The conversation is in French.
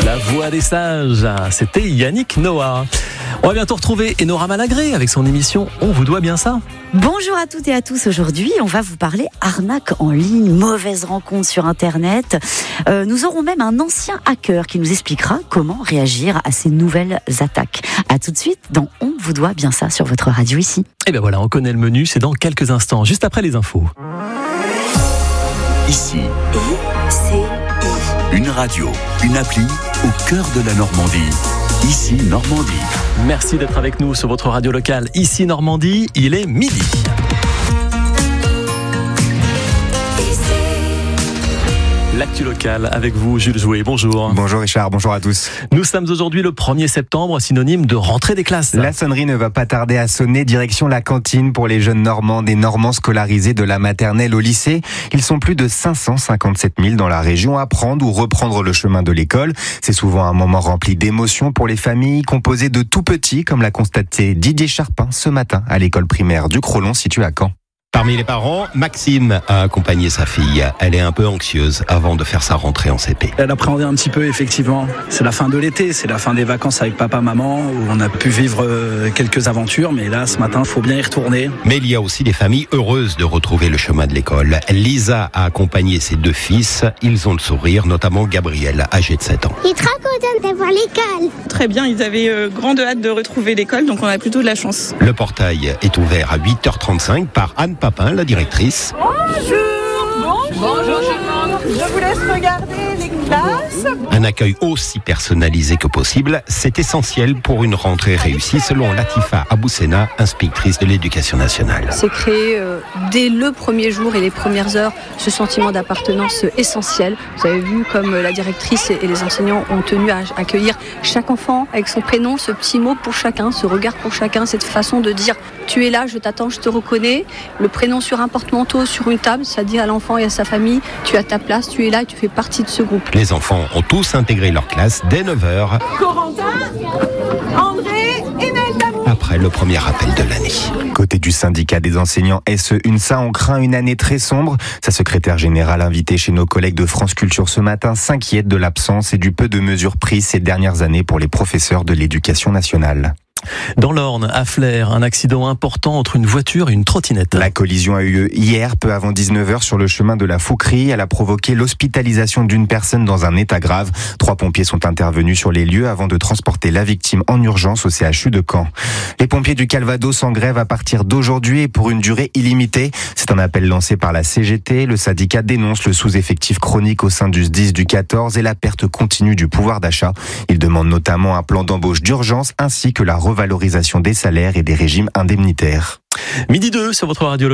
La voix des sages, c'était Yannick Noah. On va bientôt retrouver Enora Malagré avec son émission On vous doit bien ça. Bonjour à toutes et à tous. Aujourd'hui, on va vous parler arnaque en ligne, mauvaise rencontre sur Internet. Nous aurons même un ancien hacker qui nous expliquera comment réagir à ces nouvelles attaques. À tout de suite dans On vous doit bien ça sur votre radio ici. Et bien voilà, on connaît le menu, c'est dans quelques instants, juste après les infos. Ici, une radio, une appli au cœur de la Normandie. Ici Normandie. Merci d'être avec nous sur votre radio locale. Ici Normandie, il est midi. L'actu locale avec vous, Jules Jouet. Bonjour. Bonjour Richard, bonjour à tous. Nous sommes aujourd'hui le 1er septembre, synonyme de rentrée des classes. La sonnerie ne va pas tarder à sonner, direction la cantine pour les jeunes Normands, des Normands scolarisés de la maternelle au lycée. Ils sont plus de 557 000 dans la région à prendre ou reprendre le chemin de l'école. C'est souvent un moment rempli d'émotions pour les familles, composé de tout petits, comme l'a constaté Didier Charpin ce matin à l'école primaire du Crolon située à Caen. Parmi les parents, Maxime a accompagné sa fille. Elle est un peu anxieuse avant de faire sa rentrée en CP. Elle appréhendait un petit peu, effectivement. C'est la fin de l'été, c'est la fin des vacances avec papa, maman, où on a pu vivre quelques aventures, mais là, ce matin, il faut bien y retourner. Mais il y a aussi des familles heureuses de retrouver le chemin de l'école. Lisa a accompagné ses deux fils. Ils ont le sourire, notamment Gabriel, âgé de 7 ans. Il est trop content d'avoir l'école. Très bien, ils avaient grande hâte de retrouver l'école, donc on a plutôt de la chance. Le portail est ouvert à 8h35 par Anne Papin, la directrice. Bonjour, je vous laisse regarder les classes. Un accueil aussi personnalisé que possible, c'est essentiel pour une rentrée réussie, selon Latifa Aboussena, inspectrice de l'éducation nationale. C'est créer dès le premier jour et les premières heures ce sentiment d'appartenance essentiel. Vous avez vu comme la directrice et les enseignants ont tenu à accueillir chaque enfant avec son prénom, ce petit mot pour chacun, ce regard pour chacun, cette façon de dire tu es là, je t'attends, je te reconnais. Le prénom sur un porte-manteau, sur une table, ça dit à l'enfant et à sa famille, tu as ta place, tu es là et tu fais partie de ce groupe. Les enfants ont tous intégré leur classe dès 9h. Corentin, André et Nelda. Après le premier appel de l'année. Côté du syndicat des enseignants SE-UNSA, on craint une année très sombre. Sa secrétaire générale invitée chez nos collègues de France Culture ce matin s'inquiète de l'absence et du peu de mesures prises ces dernières années pour les professeurs de l'éducation nationale. Dans l'Orne, à Flers, un accident important entre une voiture et une trottinette. La collision a eu lieu hier, peu avant 19h, sur le chemin de la Fouquerie. Elle a provoqué l'hospitalisation d'une personne dans un état grave. 3 pompiers sont intervenus sur les lieux avant de transporter la victime en urgence au CHU de Caen. Les pompiers du Calvados en grève à partir d'aujourd'hui et pour une durée illimitée. C'est un appel lancé par la CGT. Le syndicat dénonce le sous-effectif chronique au sein du SDIS du 14 et la perte continue du pouvoir d'achat. Il demande notamment un plan d'embauche d'urgence ainsi que la revalorisation des salaires et des régimes indemnitaires. Midi 2 sur votre radio locale.